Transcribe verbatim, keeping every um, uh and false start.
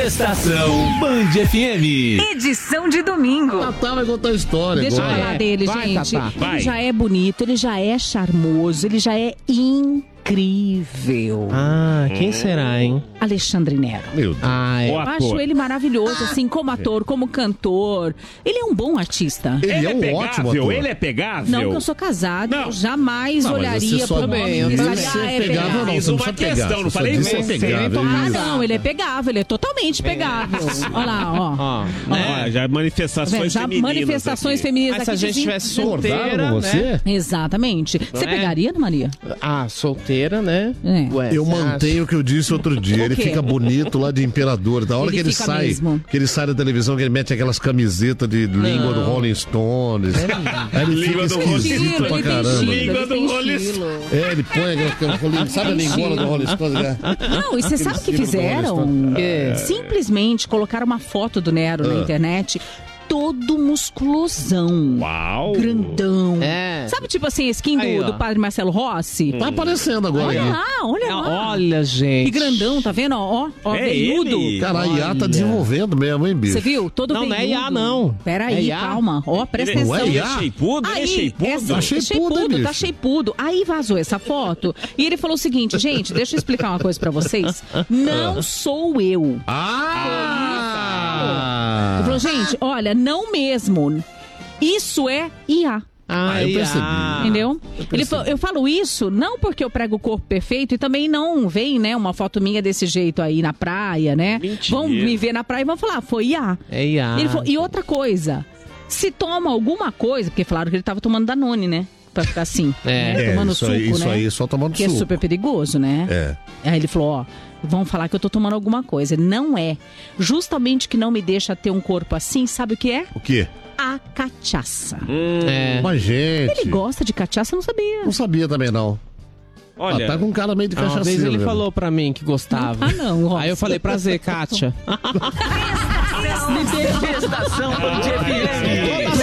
Estação Band F M. Edição de domingo. Tatá vai contar a história. Deixa eu agora. falar dele, Vai, gente. Tatá, ele vai. já é bonito, ele já é charmoso, ele já é incrível. Ah, quem será, hein? Alexandre Nero. Meu Deus. Ah, Eu é. acho ele maravilhoso, assim, como ator, como cantor. Ele é um bom artista. Ele, Ele é um é ótimo pegável, ator. ele é pegável. Não que eu sou casada, Não. eu jamais Não, mas olharia você só pro nome bem, eu e também. pensaria, Você ah, é é pegável, pegável. não. Fiz Você não uma precisa questão, pegar. não Você falei disse é você. pegável. Ah, isso. não, ele é pegável, ele é totalmente pegável. Olha lá, ó. Ó, Ó, né? já Tá manifestações vendo? Já femininas manifestações aqui. femininas Mas se a aqui gente dizem- tivesse solteira, Concordaram com você? né? Exatamente. Você é? pegaria, Ana Maria? Ah, solteira, né? É. Ué, Eu você mantenho o que eu disse outro dia. O Ele quê? fica bonito lá de imperador. Da hora Ele que ele fica sai, mesmo. que ele sai da televisão, que ele mete aquelas camisetas de língua do Rolling Stones. Aí ele Língua fica do Rolling esquisito Estilo, pra ele tem caramba. estilo, Língua ele do tem Rolling estilo. É, ele põe aquela, aquela, sabe a linguona do Rolling Stones? Né? Não, e você sabe o que estilo do fizeram? Rolling É. Simplesmente colocaram uma foto do Nero na Ah. internet, todo musculosão. Uau. Grandão. É. Sabe, tipo assim, a skin Aí, do, ó. do padre Marcelo Rossi? Tá aparecendo agora. Olha aí. lá, olha lá. Olha, gente. Que grandão, tá vendo? Ó, ó, É veiudo. ele? Cara, a I A tá Olha. desenvolvendo mesmo, hein, bicho? Você viu? Todo Não, não é veiudo. I A, não. Peraí, É I A? calma. Ó, presta Ele, Não é atenção. ele I é A? shapeado? Ele é Aí, shapeado? essa, Tá shapeado, shapeado, bicho. tá shapeado. Aí vazou essa foto e ele falou o seguinte, gente, deixa eu explicar uma coisa pra vocês. Não sou eu. Ah! Ele falou, gente, olha, não mesmo. Isso é I A. Ah, eu percebi. Entendeu? Ele falou, eu falo isso não porque eu prego o corpo perfeito e também não vem, né, uma foto minha desse jeito aí na praia, né? Mentira. Vão me ver na praia e vão falar, foi I A. É I A. Ele falou, e outra coisa, se toma alguma coisa, porque falaram que ele tava tomando Danone, né? Pra ficar assim, É. né? É, tomando isso suco, aí, isso né? aí, só tomando Que suco. é super perigoso, né? É. Aí ele falou, ó, vão falar que eu tô tomando alguma coisa. Não é. Justamente que não me deixa ter um corpo assim, sabe o que é? O quê? A cachaça. É. Mas, gente... Ele gosta de cachaça, eu não sabia. Não sabia também, não. Olha, Ah, tá com um cara meio de Uma vez cachaceiro. ele mesmo. falou pra mim que gostava. Ah, não, Robson. Aí eu falei, prazer, Kátia. Estação Band F M.